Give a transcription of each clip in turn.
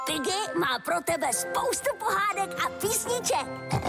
Piggy má pro tebe spoustu pohádek a písniček.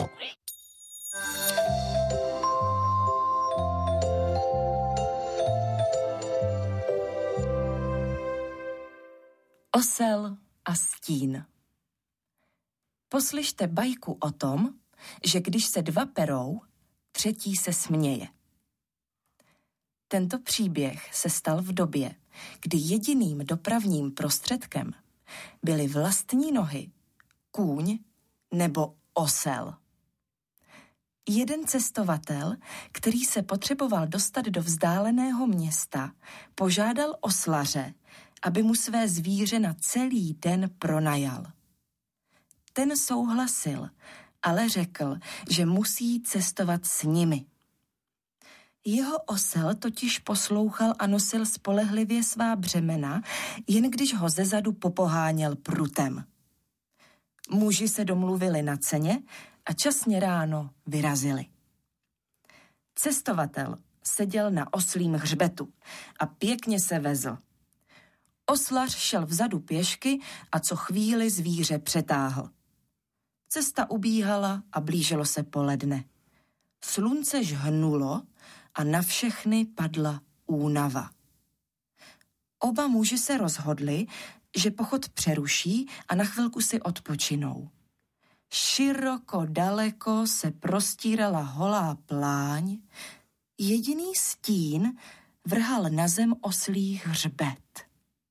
Osel a stín. Poslyšte bajku o tom, že když se dva perou, třetí se směje. Tento příběh se stal v době, kdy jediným dopravním prostředkem byly vlastní nohy, kůň nebo osel. Jeden cestovatel, který se potřeboval dostat do vzdáleného města, požádal oslaře, aby mu své zvíře na celý den pronajal. Ten souhlasil, ale řekl, že musí cestovat s nimi. Jeho osel totiž poslouchal a nosil spolehlivě svá břemena, jen když ho zezadu popoháněl prutem. Muži se domluvili na ceně a časně ráno vyrazili. Cestovatel seděl na oslím hřbetu a pěkně se vezl. Oslař šel vzadu pěšky a co chvíli zvíře přetáhl. Cesta ubíhala a blížilo se poledne. Slunce žhnulo a na všechny padla únava. Oba muži se rozhodli, že pochod přeruší a na chvilku si odpočinou. Široko daleko se prostírala holá pláň, jediný stín vrhal na zem oslí hřbet.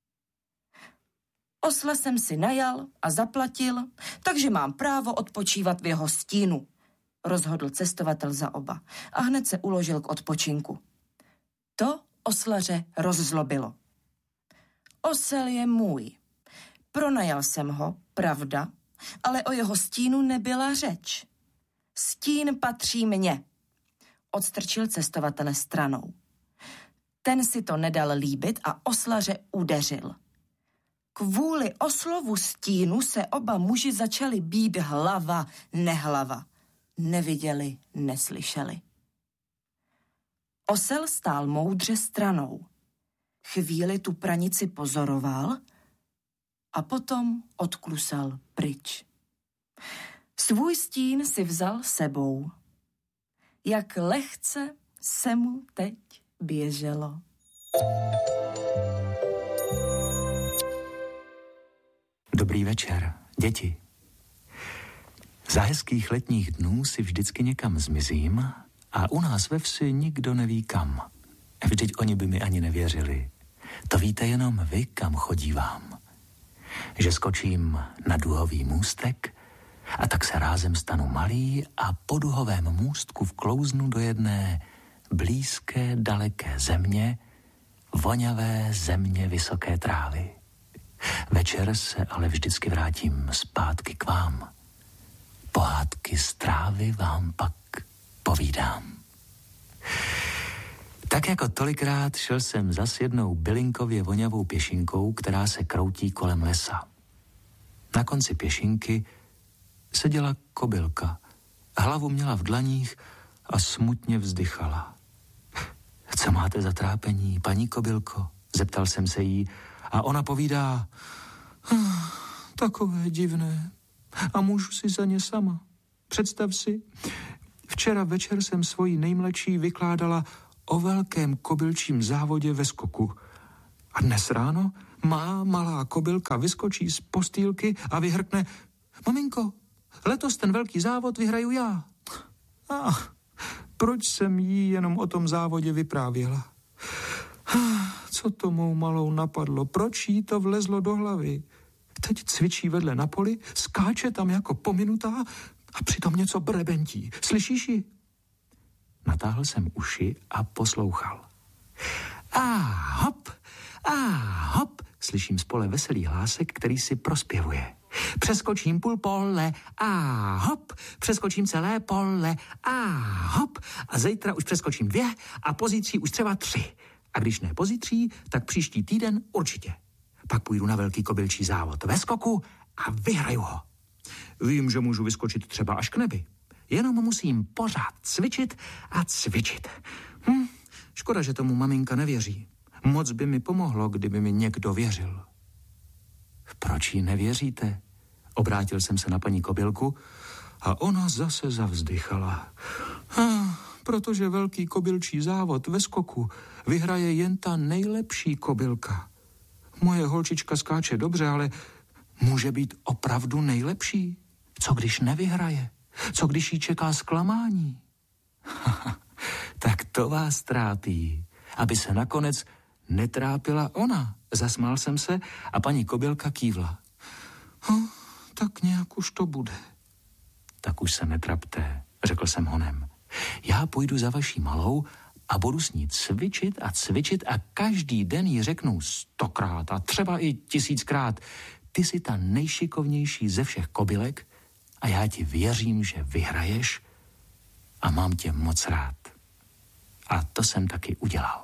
Osla jsem si najal a zaplatil, takže mám právo odpočívat v jeho stínu, rozhodl cestovatel za oba a hned se uložil k odpočinku. To oslaře rozzlobilo. Osel je můj. Pronajal jsem ho, pravda, ale o jeho stínu nebyla řeč. Stín patří mně, odstrčil cestovatele stranou. Ten si to nedal líbit a oslaře udeřil. Kvůli oslovu stínu se oba muži začali bít hlava, nehlava. Neviděli, neslyšeli. Osel stál moudře stranou. Chvíli tu pranici pozoroval a potom odklusal pryč. Svůj stín si vzal sebou. Jak lehce se mu teď běželo. Dobrý večer, děti. Za hezkých letních dnů si vždycky někam zmizím a u nás ve vsi nikdo neví kam. Vždyť oni by mi ani nevěřili. To víte jenom vy, kam chodívám. Že skočím na duhový můstek a tak se rázem stanu malý a po duhovém můstku vklouznu do jedné blízké, daleké země, voňavé země vysoké trávy. Večer se ale vždycky vrátím zpátky k vám. Pohádky z trávy vám pak povídám. Tak jako tolikrát šel jsem zas jednou bylinkově voňavou pěšinkou, která se kroutí kolem lesa. Na konci pěšinky seděla kobylka. Hlavu měla v dlaních a smutně vzdychala. Co máte za trápení, paní kobylko? Zeptal jsem se jí a ona povídá, takové divné. A můžu si za ně sama. Představ si, včera večer jsem svojí nejmladší vykládala o velkém kobylčím závodě ve skoku. A dnes ráno má malá kobylka vyskočí z postýlky a vyhrkne, maminko, letos ten velký závod vyhraju já. Proč jsem jí jenom o tom závodě vyprávěla? Co to mou malou napadlo? Proč jí to vlezlo do hlavy? Teď cvičí vedle na poli, skáče tam jako pominutá a přitom něco brebentí. Slyšíš ji? Natáhl jsem uši a poslouchal. A hop, slyším z pole veselý hlásek, který si prospěvuje. Přeskočím půl pole a hop, přeskočím celé pole a hop a zítra už přeskočím 2 a pozítří už třeba 3. A když ne pozítří, tak příští týden určitě. Pak půjdu na velký kobylčí závod ve skoku a vyhraju ho. Vím, že můžu vyskočit třeba až k nebi. Jenom musím pořád cvičit a cvičit. Škoda, že tomu maminka nevěří. Moc by mi pomohlo, kdyby mi někdo věřil. Proč jí nevěříte? Obrátil jsem se na paní kobylku a ona zase zavzdychala. Protože velký kobylčí závod ve skoku vyhraje jen ta nejlepší kobylka. Moje holčička skáče dobře, ale může být opravdu nejlepší. Co když nevyhraje? Co když jí čeká zklamání? Tak to vás trápí, aby se nakonec netrápila ona. Zasmál jsem se a paní kobylka kývla. Tak nějak už to bude. Tak už se netrapte, řekl jsem honem. Já půjdu za vaší malou a budu s ní cvičit a každý den jí řeknu 100krát a třeba i 1000krát. Ty jsi ta nejšikovnější ze všech kobylek a já ti věřím, že vyhraješ a mám tě moc rád. A to jsem taky udělal.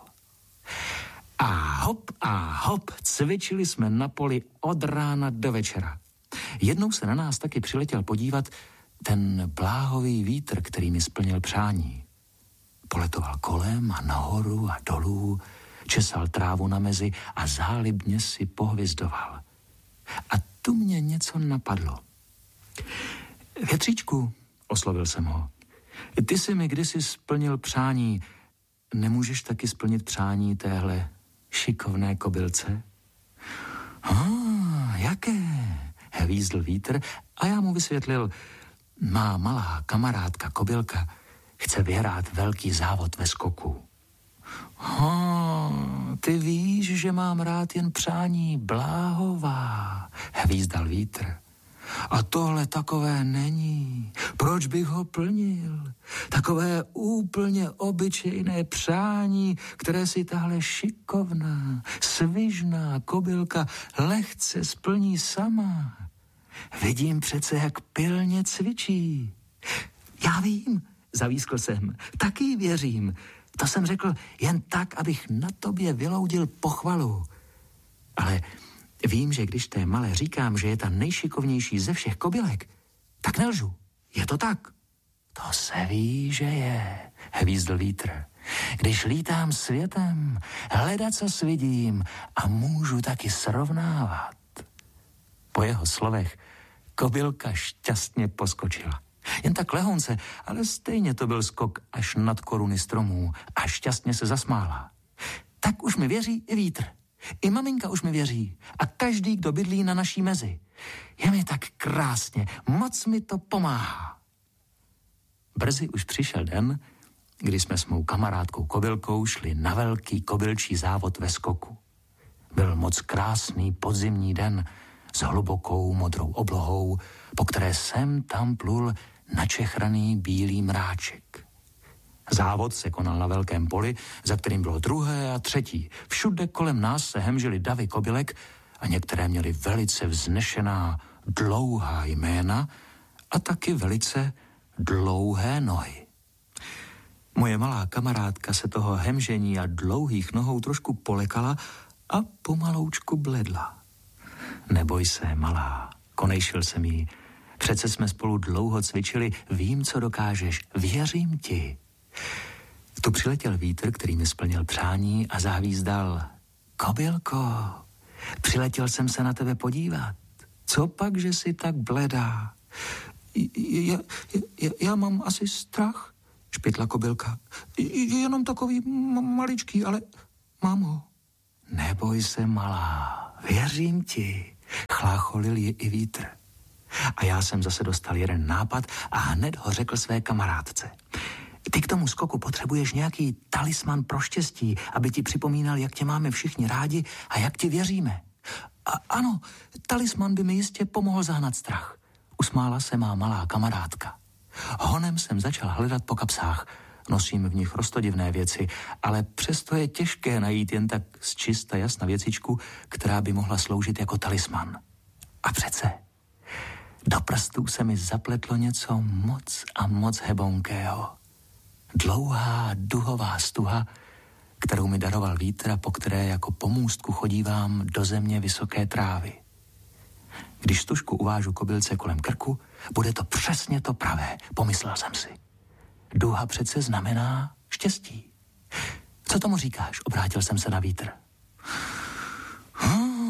A hop, cvičili jsme na poli od rána do večera. Jednou se na nás taky přiletěl podívat ten bláhový vítr, který mi splnil přání. Poletoval kolem a nahoru a dolů, česal trávu na mezi a zálibně si pohvizdoval. A tu mě něco napadlo. Větříčku, oslovil jsem ho, ty jsi mi kdysi splnil přání, nemůžeš taky splnit přání téhle šikovné kobylce? Jaké? Hvízdl vítr a já mu vysvětlil, má malá kamarádka kobylka chce vyhrát velký závod ve skoku. Ty víš, že mám rád jen přání bláhová, hvízdal vítr. A tohle takové není. Proč bych ho plnil? Takové úplně obyčejné přání, které si tahle šikovná, svižná kobylka lehce splní sama. Vidím přece, jak pilně cvičí. Já vím, zavískl jsem, taky věřím. To jsem řekl jen tak, abych na tobě vyloudil pochvalu. Ale vím, že když té malé říkám, že je ta nejšikovnější ze všech kobylek, tak nelžu. Je to tak? To se ví, že je, hvízdl vítr. Když lítám světem, hledacos vidím a můžu taky srovnávat. Po jeho slovech kobylka šťastně poskočila. Jen tak lehonce, ale stejně to byl skok až nad koruny stromů a šťastně se zasmála. Tak už mi věří i vítr. I maminka už mi věří a každý, kdo bydlí na naší mezi. Je mi tak krásně, moc mi to pomáhá. Brzy už přišel den, kdy jsme s mou kamarádkou kobylkou šli na velký kobylčí závod ve skoku. Byl moc krásný podzimní den s hlubokou modrou oblohou, po které sem tam plul načechraný bílý mráček. Závod se konal na velkém poli, za kterým bylo druhé a třetí. Všude kolem nás se hemžily davy kobylek a některé měly velice vznešená, dlouhá jména a taky velice dlouhé nohy. Moje malá kamarádka se toho hemžení a dlouhých nohou trošku polekala a pomaloučku bledla. Neboj se, malá, konejšil jsem jí. Přece jsme spolu dlouho cvičili, vím, co dokážeš, věřím ti. Tu přiletěl vítr, který mi splnil přání a zahvízdal. Kobylko, přiletěl jsem se na tebe podívat. Co pak, že jsi tak bledá? Já mám asi strach, špitla kobylka. Jenom takový maličký, ale mám ho. Neboj se, malá, věřím ti, chlácholil ji i vítr. A já jsem zase dostal jeden nápad a hned ho řekl své kamarádce. Ty k tomu skoku potřebuješ nějaký talisman pro štěstí, aby ti připomínal, jak tě máme všichni rádi a jak ti věříme. A ano, talisman by mi jistě pomohl zahnat strach. Usmála se má malá kamarádka. Honem jsem začal hledat po kapsách. Nosím v nich roztodivné věci, ale přesto je těžké najít jen tak z čista jasna věcičku, která by mohla sloužit jako talisman. A přece do prstů se mi zapletlo něco moc a moc hebonkého. Dlouhá duhová stuha, kterou mi daroval vítr a po které jako pomůstku chodívám do země vysoké trávy. Když stužku uvážu kobylce kolem krku, bude to přesně to pravé, pomyslel jsem si. Duha přece znamená štěstí. Co tomu říkáš? Obrátil jsem se na vítr. Vůbec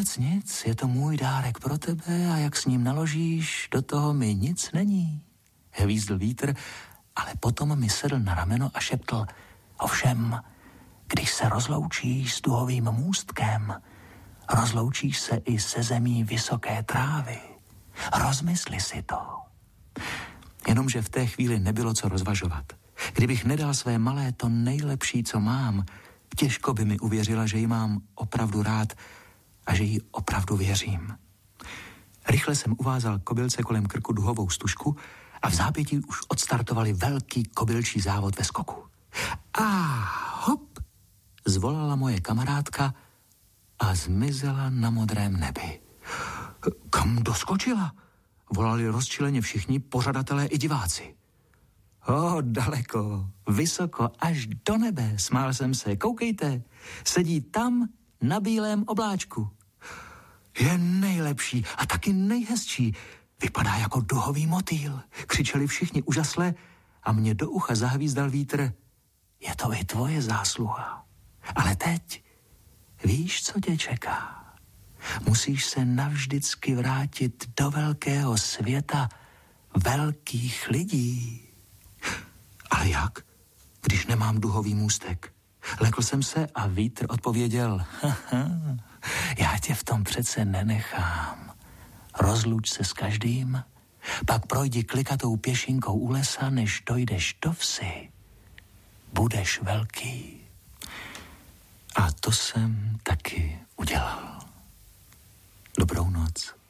Vůbec nic, je to můj dárek pro tebe a jak s ním naložíš, do toho mi nic není. Hvízdl vítr, ale potom mi sedl na rameno a šeptl: ovšem, když se rozloučíš s duhovým můstkem, rozloučíš se i se zemí vysoké trávy. Rozmysli si to. Jenomže v té chvíli nebylo co rozvažovat. Kdybych nedal své malé to nejlepší, co mám, těžko by mi uvěřila, že ji mám opravdu rád a že jí opravdu věřím. Rychle jsem uvázal kobylce kolem krku duhovou stužku a v zápětí už odstartovali velký kobylčí závod ve skoku. A hop, zvolala moje kamarádka a zmizela na modrém nebi. Kam doskočila? Volali rozčileně všichni pořadatelé i diváci. Daleko, vysoko, až do nebe, smál jsem se. Koukejte, sedí tam na bílém obláčku. Je nejlepší a taky nejhezčí. Vypadá jako duhový motýl. Křičeli všichni úžasle a mě do ucha zahvízdal vítr. Je to i tvoje zásluha. Ale teď víš, co tě čeká. Musíš se navždycky vrátit do velkého světa velkých lidí. Ale jak, když nemám duhový můstek? Lekl jsem se a vítr odpověděl: já tě v tom přece nenechám. Rozluč se s každým, pak projdi klikatou pěšinkou u lesa, než dojdeš do vsi. Budeš velký. A to jsem taky udělal. Dobrou noc.